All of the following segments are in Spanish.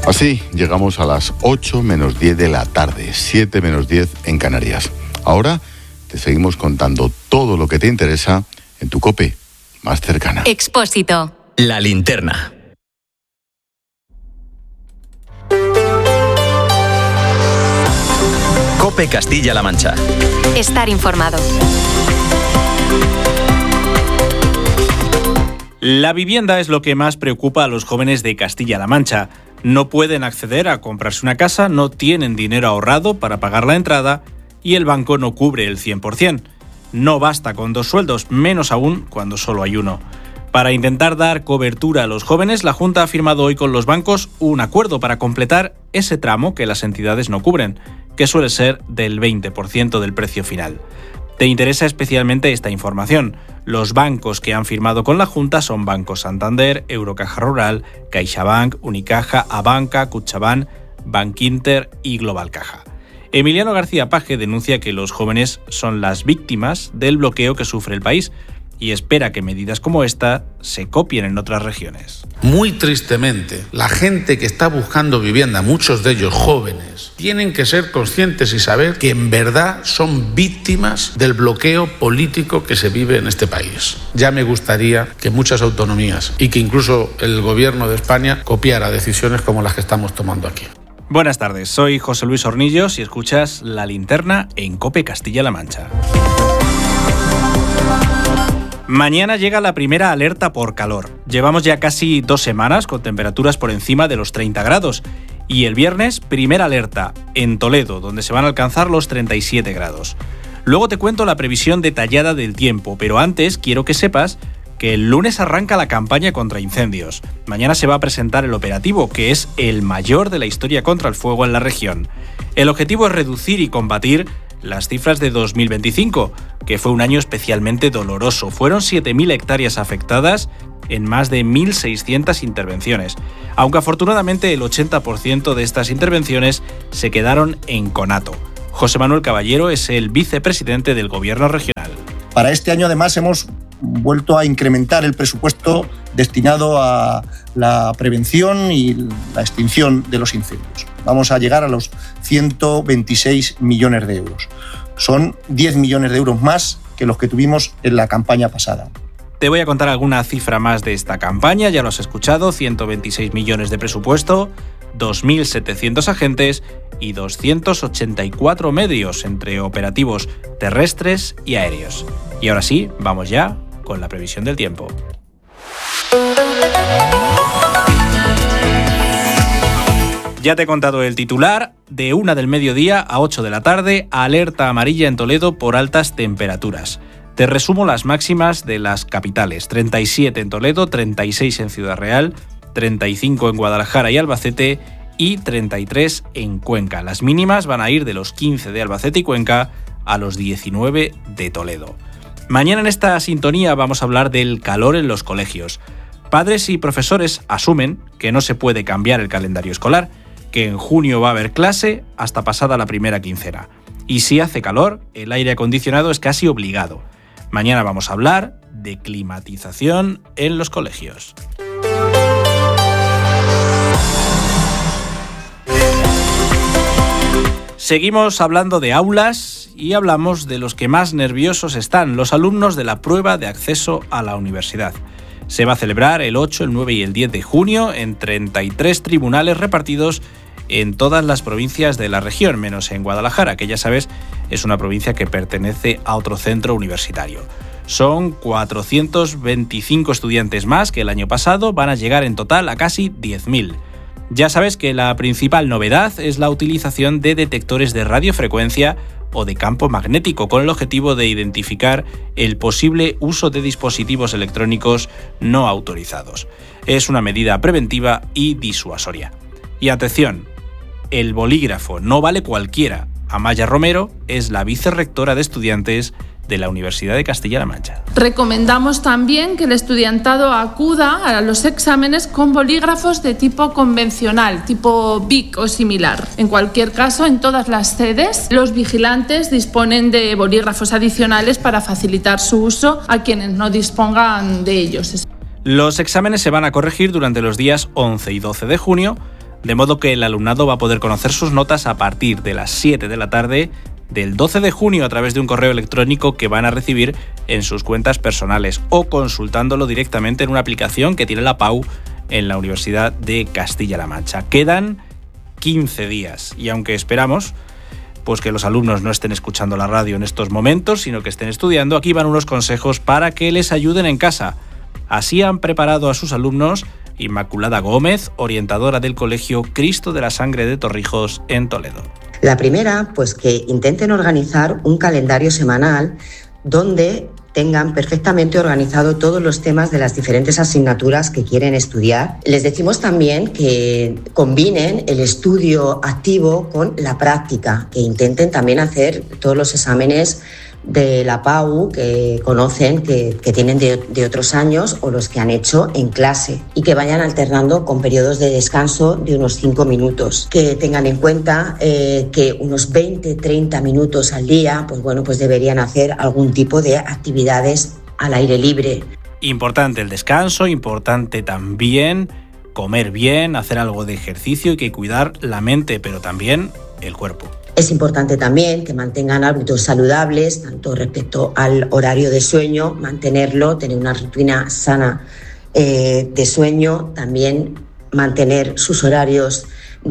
Así llegamos a las 8 menos 10 de la tarde, 7 menos 10 en Canarias. Ahora te seguimos contando todo lo que te interesa en tu COPE más cercana. Expósito. La linterna. COPE Castilla-La Mancha. Estar informado. La vivienda es lo que más preocupa a los jóvenes de Castilla-La Mancha. No pueden acceder a comprarse una casa, no tienen dinero ahorrado para pagar la entrada y el banco no cubre el 100%. No basta con 2 sueldos, menos aún cuando solo hay uno. Para intentar dar cobertura a los jóvenes, la Junta ha firmado hoy con los bancos un acuerdo para completar ese tramo que las entidades no cubren, que suele ser del 20% del precio final. Te interesa especialmente esta información. Los bancos que han firmado con la Junta son Banco Santander, Eurocaja Rural, CaixaBank, Unicaja, Abanca, Kutxabank, Bankinter y Global Caja. Emiliano García Paje denuncia que los jóvenes son las víctimas del bloqueo que sufre el país y espera que medidas como esta se copien en otras regiones. Muy tristemente, la gente que está buscando vivienda, muchos de ellos jóvenes, tienen que ser conscientes y saber que en verdad son víctimas del bloqueo político que se vive en este país. Ya me gustaría que muchas autonomías y que incluso el gobierno de España copiara decisiones como las que estamos tomando aquí. Buenas tardes, soy José Luis Hornillos y escuchas La Linterna en COPE Castilla-La Mancha. Mañana llega la primera alerta por calor. Llevamos ya casi 2 semanas con temperaturas por encima de los 30 grados. Y el viernes, primera alerta en Toledo, donde se van a alcanzar los 37 grados. Luego te cuento la previsión detallada del tiempo, pero antes quiero que sepas que el lunes arranca la campaña contra incendios. Mañana se va a presentar el operativo, que es el mayor de la historia contra el fuego en la región. El objetivo es reducir y combatir las cifras de 2025, que fue un año especialmente doloroso. Fueron 7.000 hectáreas afectadas en más de 1.600 intervenciones, aunque afortunadamente el 80% de estas intervenciones se quedaron en conato. José Manuel Caballero es el vicepresidente del Gobierno regional. Para este año, además, hemos vuelto a incrementar el presupuesto destinado a la prevención y la extinción de los incendios. Vamos a llegar a los 126 millones de euros. Son 10 millones de euros más que los que tuvimos en la campaña pasada. Te voy a contar alguna cifra más de esta campaña, ya lo has escuchado, 126 millones de presupuesto, 2.700 agentes y 284 medios entre operativos terrestres y aéreos. Y ahora sí, vamos ya con la previsión del tiempo. Ya te he contado el titular. De 1 del mediodía a 8 de la tarde, alerta amarilla en Toledo por altas temperaturas. Te resumo las máximas de las capitales. 37 en Toledo, 36 en Ciudad Real, 35 en Guadalajara y Albacete y 33 en Cuenca. Las mínimas van a ir de los 15 de Albacete y Cuenca a los 19 de Toledo. Mañana en esta sintonía vamos a hablar del calor en los colegios. Padres y profesores asumen que no se puede cambiar el calendario escolar, que en junio va a haber clase hasta pasada la primera quincena. Y si hace calor, el aire acondicionado es casi obligado. Mañana vamos a hablar de climatización en los colegios. Seguimos hablando de aulas y hablamos de los que más nerviosos están, los alumnos de la prueba de acceso a la universidad. Se va a celebrar el 8, el 9 y el 10 de junio en 33 tribunales repartidos en todas las provincias de la región, menos en Guadalajara, que ya sabes es una provincia que pertenece a otro centro universitario. Son 425 estudiantes más que el año pasado, van a llegar en total a casi 10.000. Ya sabes que la principal novedad es la utilización de detectores de radiofrecuencia o de campo magnético con el objetivo de identificar el posible uso de dispositivos electrónicos no autorizados. Es una medida preventiva y disuasoria. Y atención, el bolígrafo no vale cualquiera. Amaya Romero es la vicerrectora de estudiantes de la Universidad de Castilla-La Mancha. Recomendamos también que el estudiantado acuda a los exámenes con bolígrafos de tipo convencional, tipo BIC o similar. En cualquier caso, en todas las sedes, los vigilantes disponen de bolígrafos adicionales para facilitar su uso a quienes no dispongan de ellos. Los exámenes se van a corregir durante los días 11 y 12 de junio, de modo que el alumnado va a poder conocer sus notas a partir de las 7 de la tarde del 12 de junio a través de un correo electrónico que van a recibir en sus cuentas personales o consultándolo directamente en una aplicación que tiene la PAU en la Universidad de Castilla-La Mancha. Quedan 15 días y aunque esperamos pues que los alumnos no estén escuchando la radio en estos momentos, sino que estén estudiando, aquí van unos consejos para que les ayuden en casa. Así han preparado a sus alumnos Inmaculada Gómez, orientadora del Colegio Cristo de la Sangre de Torrijos en Toledo. La primera, pues que intenten organizar un calendario semanal donde tengan perfectamente organizado todos los temas de las diferentes asignaturas que quieren estudiar. Les decimos también que combinen el estudio activo con la práctica, que intenten también hacer todos los exámenes de la PAU que conocen, que tienen de otros años o los que han hecho en clase y que vayan alternando con periodos de descanso de unos 5 minutos. Que tengan en cuenta que unos 20-30 minutos al día pues deberían hacer algún tipo de actividades al aire libre. Importante el descanso, importante también comer bien, hacer algo de ejercicio y que cuidar la mente, pero también el cuerpo. Es importante también que mantengan hábitos saludables, tanto respecto al horario de sueño, mantenerlo, tener una rutina sana de sueño, también mantener sus horarios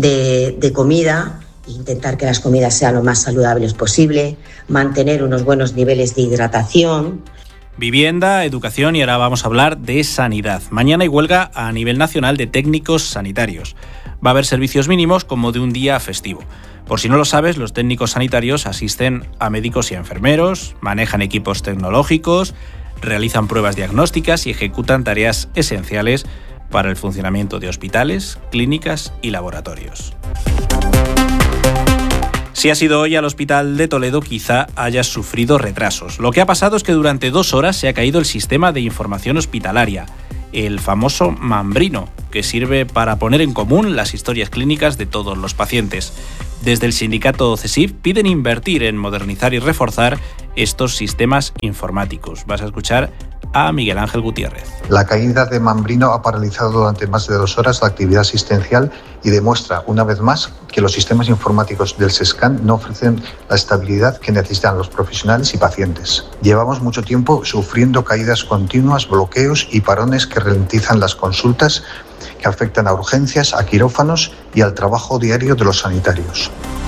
de comida, intentar que las comidas sean lo más saludables posible, mantener unos buenos niveles de hidratación. Vivienda, educación y ahora vamos a hablar de sanidad. Mañana hay huelga a nivel nacional de técnicos sanitarios. Va a haber servicios mínimos como de un día festivo. Por si no lo sabes, los técnicos sanitarios asisten a médicos y a enfermeros, manejan equipos tecnológicos, realizan pruebas diagnósticas y ejecutan tareas esenciales para el funcionamiento de hospitales, clínicas y laboratorios. Si has ido hoy al Hospital de Toledo, quizá hayas sufrido retrasos. Lo que ha pasado es que durante 2 horas se ha caído el sistema de información hospitalaria, el famoso Mambrino, que sirve para poner en común las historias clínicas de todos los pacientes. Desde el sindicato CESIF piden invertir en modernizar y reforzar estos sistemas informáticos. Vas a escuchar a Miguel Ángel Gutiérrez. La caída de Mambrino ha paralizado durante más de 2 horas la actividad asistencial y demuestra una vez más que los sistemas informáticos del SESCAN no ofrecen la estabilidad que necesitan los profesionales y pacientes. Llevamos mucho tiempo sufriendo caídas continuas, bloqueos y parones que ralentizan las consultas, que afectan a urgencias, a quirófanos y al trabajo diario de los sanitarios.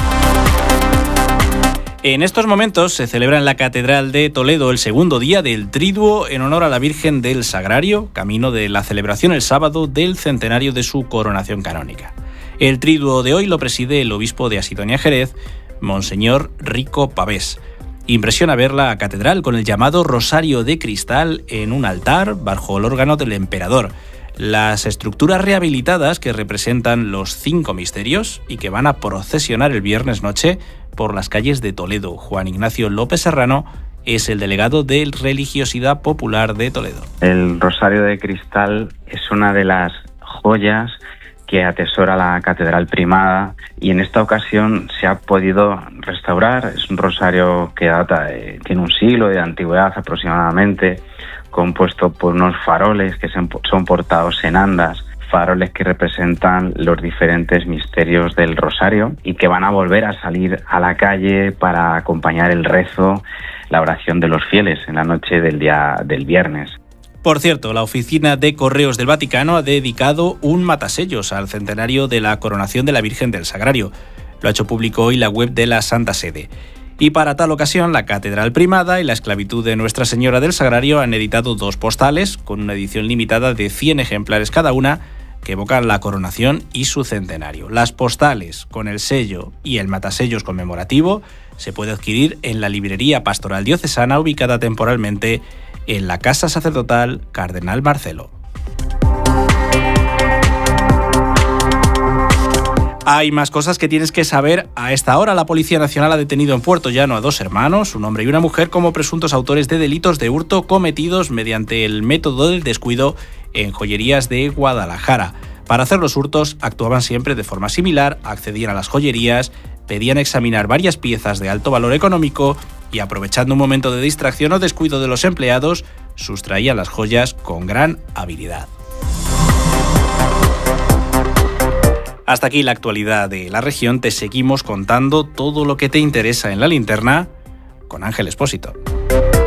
En estos momentos se celebra en la Catedral de Toledo el segundo día del Triduo en honor a la Virgen del Sagrario, camino de la celebración el sábado del centenario de su coronación canónica. El Triduo de hoy lo preside el obispo de Asidonia Jerez, Monseñor Rico Pavés. Impresiona ver la catedral con el llamado Rosario de Cristal en un altar bajo el órgano del emperador. Las estructuras rehabilitadas que representan los 5 misterios y que van a procesionar el viernes noche por las calles de Toledo. Juan Ignacio López Serrano es el delegado de Religiosidad Popular de Toledo. El Rosario de Cristal es una de las joyas que atesora la Catedral Primada y en esta ocasión se ha podido restaurar. Es un rosario que tiene un siglo de antigüedad aproximadamente, compuesto por unos faroles que son portados en andas, faroles que representan los diferentes misterios del rosario y que van a volver a salir a la calle para acompañar el rezo, la oración de los fieles en la noche del día del viernes. Por cierto, la Oficina de Correos del Vaticano ha dedicado un matasellos al centenario de la coronación de la Virgen del Sagrario. Lo ha hecho público hoy la web de la Santa Sede. Y para tal ocasión, la Catedral Primada y la Esclavitud de Nuestra Señora del Sagrario han editado 2 postales con una edición limitada de 100 ejemplares cada una que evocan la coronación y su centenario. Las postales con el sello y el matasellos conmemorativo se puede adquirir en la librería pastoral diocesana ubicada temporalmente en la Casa Sacerdotal Cardenal Marcelo. Hay más cosas que tienes que saber a esta hora. La Policía Nacional ha detenido en Puerto Llano a 2 hermanos, un hombre y una mujer, como presuntos autores de delitos de hurto cometidos mediante el método del descuido en joyerías de Guadalajara. Para hacer los hurtos actuaban siempre de forma similar, accedían a las joyerías, pedían examinar varias piezas de alto valor económico y, aprovechando un momento de distracción o descuido de los empleados, sustraían las joyas con gran habilidad. Hasta aquí la actualidad de la región. Te seguimos contando todo lo que te interesa en la linterna con Ángel Expósito.